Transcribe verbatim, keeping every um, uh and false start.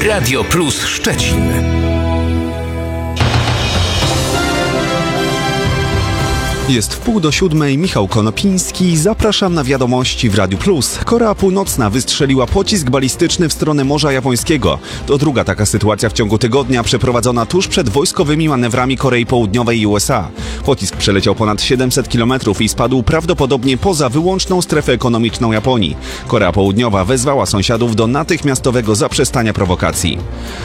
Radio Plus Szczecin. Jest wpół do siódmej, Michał Konopiński, zapraszam na wiadomości w Radiu Plus. Korea Północna wystrzeliła pocisk balistyczny w stronę Morza Japońskiego. To druga taka sytuacja w ciągu tygodnia, przeprowadzona tuż przed wojskowymi manewrami Korei Południowej i U S A. Pocisk przeleciał ponad siedemset kilometrów i spadł prawdopodobnie poza wyłączną strefę ekonomiczną Japonii. Korea Południowa wezwała sąsiadów do natychmiastowego zaprzestania prowokacji.